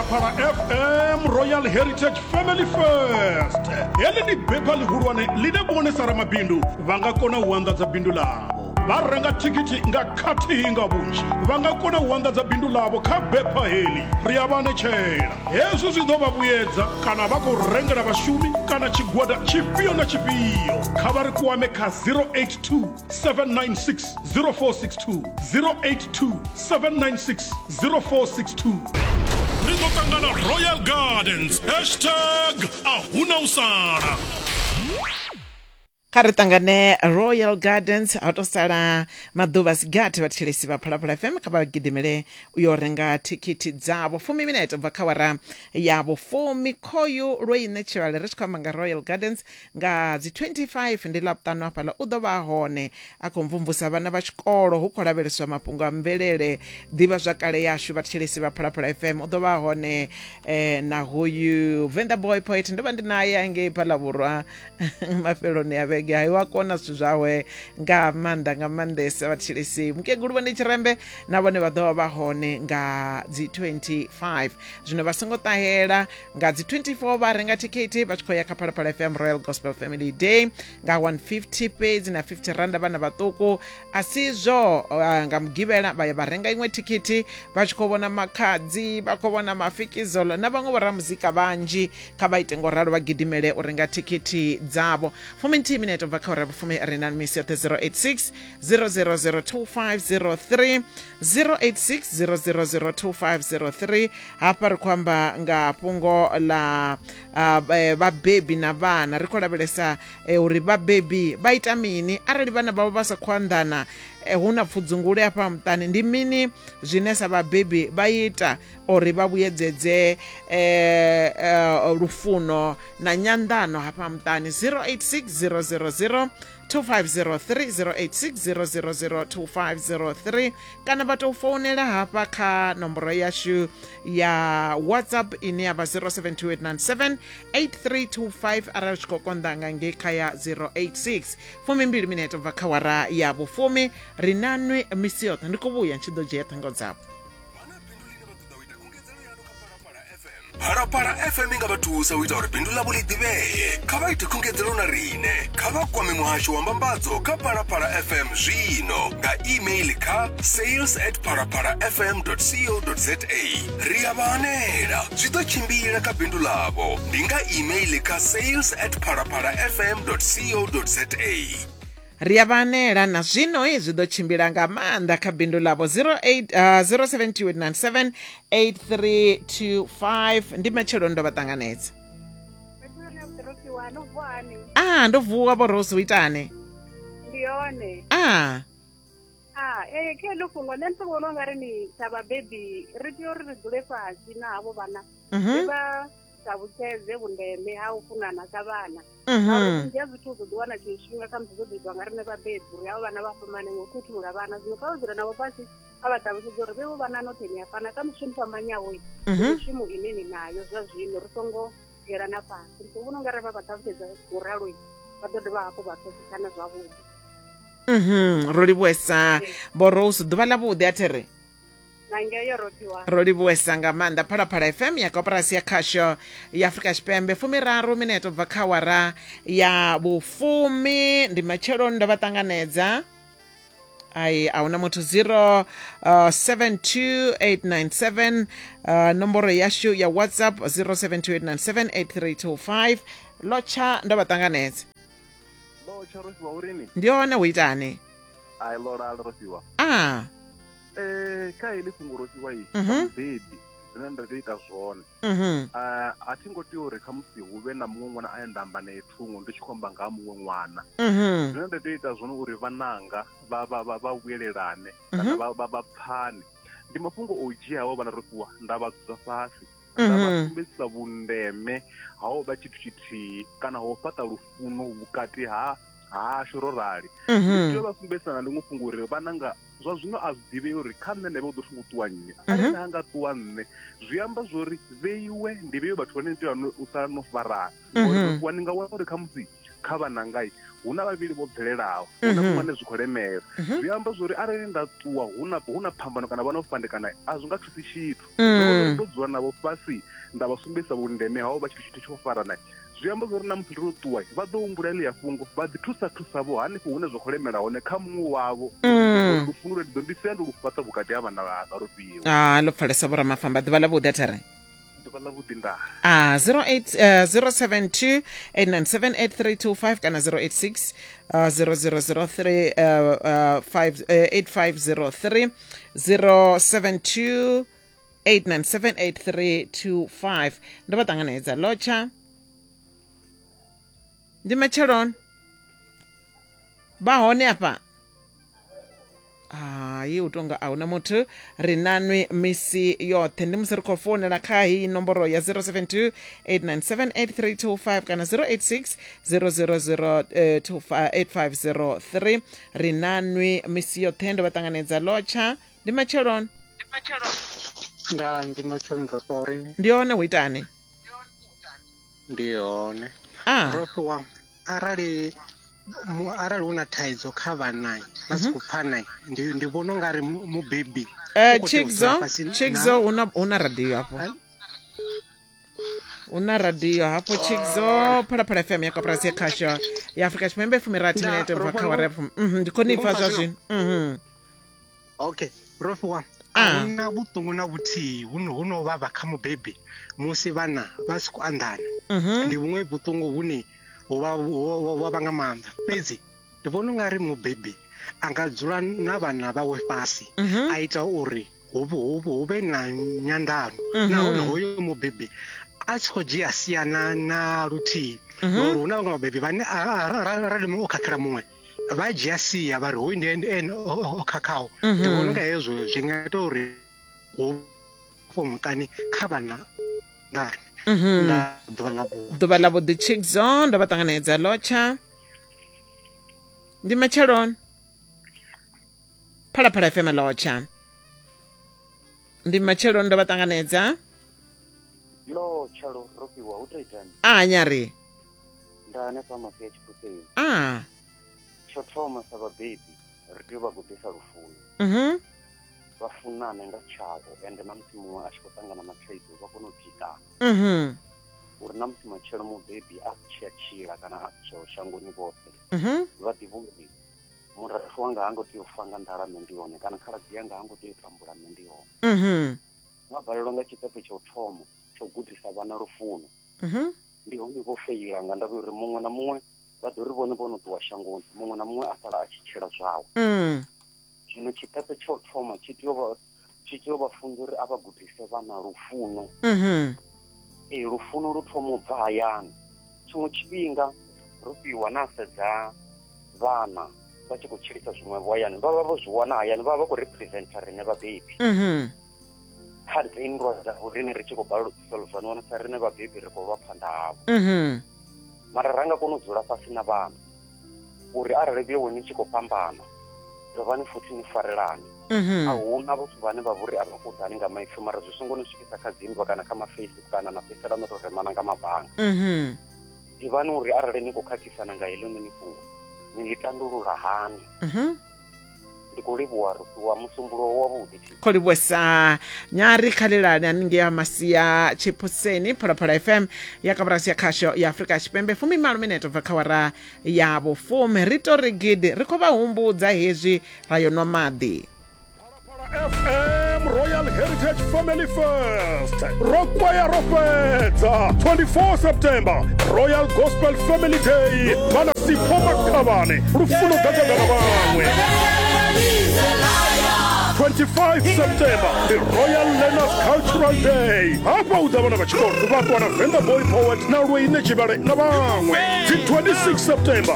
Phalaphala FM Royal Heritage Family First. Heli ni bepha lihurwane line bonesa ramabindu vanga kona uanḓadza bindu lavo. Vha renga thikhithi nga khathihi nga vhunzhi vha nga kona u anḓadza bindu ḽavho kha bepha heḽi ri a vha ṋetshela. Hezwi zwi ḓo vha vhuyedza kana vha khou rengela vhashumi kana tshigwada tshifhio na tshifhio. Kha vha ri kwame kha 082 796 0462 082 796 0462. Ri ḓo ṱangana Royal Gardens #ahuna kha ri ṱangane Royal Gardens a to sala maḓuvha sigathi vhathetshelesi vha Phalaphala FM kha vha gidimele u yo renga thikhithi dzavho 10 minute bva kha wara yavho 10 khoyu lwo i ṋetshela ri tshi khou amba nga Royal Gardens nga dzi 25 ndi ḽaṱanu hafhaḽa u ḓo vha hone a khou mvumvusa vhana vha tshikolo hu khou lavheleswa mafhungo a mvelele ḓivha zwakale yashu vhathetshelesi vha Phalaphala FM u ḓo vha hone na hoyu Venda Boy Poet ndo vha ndi naye angei Phalavhurwa mafheloni a vhege hayi wa kona zwithu zwawe nga maanḓesa vhathetshelesi mukegulu vhone tshirembe na vhone vha ḓo vha hone nga dzi 25 zwino vha songo ṱahela nga dzi 24 vha renga thikhithi vha tshi khou ya kha Phalaphala FM Royal Gospel Family Day nga 150 fhedzi na 50 randa vhana vhaṱuku a si zwo nga mugivhela vha ya vha renga iṅwe thikhithi vha tshi khou vhona makhadzi vha khou vhona mafikizolo na vhaṅwe vhoramuzika vhanzhi kha vha ite ngoralo vha gidimele u renga thikhithi dzavho 10 minute bva kha ura vhufumi ri na misi yoṱhe 086 0002503 086 0002503 hafha ri khou amba nga fhungo ḽa vhabebi na vhana ri khou lavhelesa uri vhabebi vha ita mini arali vhana vhavho vha sa khou anḓana hu na pfudzungule hafha muṱani ndi mini zwine sa vhabebi vha ita uri vha vhuyedzedze lufuno na nyanḓano hafha muṱani 086 0002503 086 0002503 kana vha tou founela hafha kha nomboro yashu ya WhatsApp ine ya vha 07297 8325 arali tshi khou konḓa nga ngei kha ya 086 12 minute bva kha wara ya vhufumi ri na nwe misi yoṱhe ndi khou vhuya tshi ḓo dzhia ṱhengo dzavho. Phalaphala FM nga vha thusa u ita uri bindu ḽavho ḽi ḓivhee kha vha ite khungedzelo na riṋe kha vha kwame muhasho wa mbambadzo kha Phalaphala FM zwino nga email kha sales@phalaphalafm.co.za ri a vha hanela zwi ḓo tshimbila kha bindu ḽavho ndi nga email kha sales@phalaphalafm.co.za ri a vhanela na zwino zwi ḓo tshimbila nga maanḓa kha bindu ḽavho 078978325 ndi matshelo ndo vha ṱanganedza ndo vuwa vho Rose u itane ndi yone khe ḽo fhungo nṋe ndi vhona ungari ni sa vhabebi ri tea uri ri dzule fhasi na havho vhana ri vha ṱalutshedze vhundeme ha u funana sa vhana vhunzhi ha zwithu zwo ḓiwana tshiṅwe tshifhinga kha musi zwo ḓo itiwa nga riṋe vhabebi uri havho vhana vha fhambane ngo khethulula vhana zwino kha vha dzula navho fhasi kha vha ṱalutshedze uri vhevho vhana notheni hafhana kha mushumo fhambanyaho mishumo ine ni nayo zwa zwino ri songo dzhielana fhasi ndi vhona ungari vha vha ṱalutshedza uralo vha ḓo dovha hafhu vha pfesesana zwavhuḓi ro livhuwesa bo Rose ḓuvha ḽavhuḓi a the ri ro livhuwesa nga maanḓa Phalaphala FM ya koporasi ya khasho ya Afrika Tshipembe 13 minute bva kha wara ya vhufumi ndi matshelo ndo vha ṱanganedza ahuna muthu 072897 nomboro yashu ya WhatsApp 0728978325 locha ndo vha ṱanganedza locha Rosiwa urini ndi hone hu itane ai lora Rosiwa kha ili fhungo Rosiwa iyi baby zwine nda ita zwone a thi ngo tea uri kha musi hu vhe na muṅwe ṅwana a ndamba na thungo ndi tshi khou amba nga ha muṅwe ṅwana zwine nda ita zwone uri vhananga vha vhuyelelane kana vha pfane ndi mafhungo o dzhiaho vhana Rosiwa nda vha dzula fhasi nda vha sumbedzisa vhundeme ha u vha tshithu tshithihi kana ha u fhaṱa lufuno vhukati hashu ro rali ndi vha sumbedzisana ndi mafhungo uri vhananga zwa zwino a zwi ḓivhei uri kha nṋe navhe u ḓo thungo ṱuwa nnyi arali ha nga ṱuwa nṋe zwi amba zwori vheiwe ndi vheiwe vhathu vhane tea u sala no farana uri ni nga wana uri kha musi kha vhanangai huna vhavhili vho bvelelaho huna muṅwe ane zwi khou lemela zwi amba zwori arali nda ṱuwa huna phambano kana vha no fandekana a zwi nga thusi tshithu ndo dzula navho fhasi nda vha sumbedzisa vhundeme hao vha tshithu tsho farana zwi amba zwori na musi ndo ṱuwa vha ḓo humbula ḽi ya fhungo vha ḓi thusa vho hanefho hune zwa khou lemela hone kha muṅwe wavho lufuno lwe ḓo ndi sia ndi lu fhaṱa vhukati ha vhana vha Rofhiwa lo pfalesa vhoramafamba ḓuvha ḽa vhuḓi athare 072 8978325 kana 086 0003 8503 072 8978325 ndo vha ṱanganedza lotsha ndi matsheloni vha hone afha hayi u tonga a huna muthu ri nanwi misi yoṱhe ndi musi ri khou founela kha hii nomboro ya 072 8978325 kana 086 000 8503 ri nanwi misi yoṱhe ndo vha ṱanganedza lotsha ndi matsheloni ndi matsheloni sorry ndi hone hu itani ndi hone Rofhiwa arali huna thaidzo kha vhana vha si khou pfana ndi vhona u nga ri mubebi Chigzo una radio hapo una radio hapo Chigzo Phalaphala FM ya Koporasi ya Khasho ya Afrika Tshipembe 10 minute bva kha wara ndi koni pfa zwa zwino okay Rofhiwa una vhuṱungu na vhuthihi huno vhavha kha mubebi musi vhana vha si khou anḓana ndi vhuṅwe vhuṱungu vhune wa vha nga maanḓa fhedzi ndi vhona u nga ri mubebi a nga dzula na vhana vhawe fhasi a ita uri hu vhe na nyanḓano nahone hoyo mubebi a tshi khou dzhia siana na luthihi uri hu na vhaṅwe vhabebi vhane arali muṅwe o khakhela muṅwe vha dzhia sia vha ri hoyu ndi ene o khakhaho ndi vhona u nga hezwo zwi nga ita uri hu fomukani kha vhana ngani ḓuvha ḽa vhuḓi Chigzo ndo vha ṱanganedza lotsha ndi matsheloni Phalaphala FM lotsha ndi matsheloni ndo vha ṱanganedza lotsha Rofhiwa u tou itani nyari ndane pa mafiya tshipuseni tsho thoma sa vhabebi ri tea u vha gudisa lufuno vha funane nga tshavho ende na musi muṅwe a tshi khou ṱangana na thaidzo vha kone u tikana uri na musi matshelo mubebi a tshila kana a tsho shangoni vhoṱhe vha ḓivha uri murafho wanga ha ngo tea u fa nga nḓala nṋe ndi hone kana khaladzi yanga ha ngo tea u tambula nṋe ndi hone vha balelwa nga tshiṱepe tsha u thoma tsha u gudisa vhana lufuno ndi hone vho feila nga ndavha uri muṅwe na muṅwe vha ḓo ri vhone vho no ṱuwa shangoni muṅwe na muṅwe a sala a tshi tshila zwawe zwino tshiṱepe tsha u thoma tshi tea u vha funza uri a vha gudise vhana lufuno lufuno lu thoma u bva hayani tshiṅwe tshifhinga Rofhiwa na sedza vhana vha tshi khou tshilisa zwiṅwevho hayani vha vha vho zwi wana hayani vha vha khou representa riṋe vhabebi kha dzi nndwa dzavho rine ri tshi khou balelwa u dzisoluzana wana sa riṋe vhabebi ri khou vha phanḓa havho mara ra nga kona u dzula fhasi na vhana uri arali vheiwe ni tshi khou fhambana dovhani futhi ni farelane a huna vhathu vhane vha vhori a vha kuḓani nga maipfi mara zwi songo ni swikisa kha dzinndwa kana kha mafacebook kana na fhedzisela no tou remana nga mabanga ḓivhani uri arali ni khou khakhisana nga heḽo ni fhungo ni ḽi tandulula hani ndi khou livhuwa Rofhiwa musumbulowo wavhuḓi khou livhuwesa nyari khalelani haningei ha Masia Chiphuseni Phalaphala FM ya Koporasi ya Khasho ya Afrika Tshipembe 10 minute bva kha wara ya vhufumi ri to ri gidi ri khou vha humbudza hezwi ra yo nwa maḓi FM Royal Heritage Family First Rokwaya Rofedza 24 September Royal Gospel Family Day Vana Sipho Makhavane Lufuno Gadzagala vamwe 25 September the Royal Learners Cultural Day hapa udzavana vachikoro vakwana Venda Boy Poet na Lweine Chivale na vamwe 26 September